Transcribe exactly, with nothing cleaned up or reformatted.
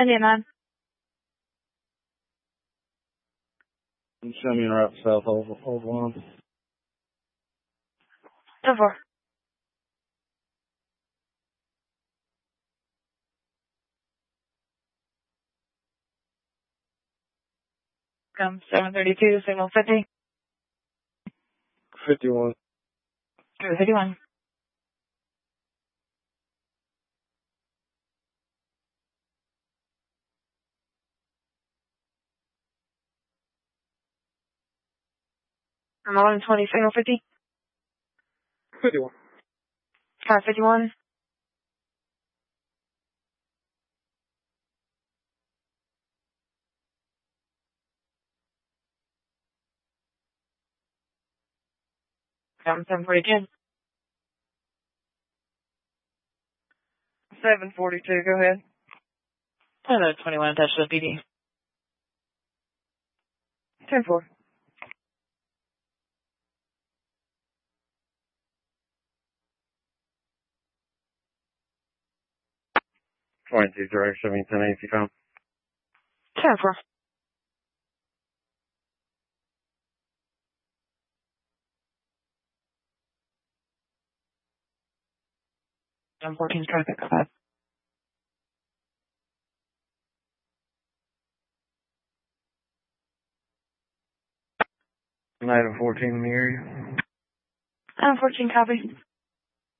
Indian nine. Show me in route south, hold, hold one. ten four. Come seven thirty-two, signal fifty. fifty-one. fifty-one. I'm eleven twenty, signal fifty. fifty-one. Car fifty-one. Come seven forty-two. seven forty-two, go ahead. Hello, twenty-one, touch the P D. ten four. twenty-two, direct, seventeen eighty, come. ten four. I'm fourteen traffic, five. Item fourteen in the area. I'm fourteen, copy.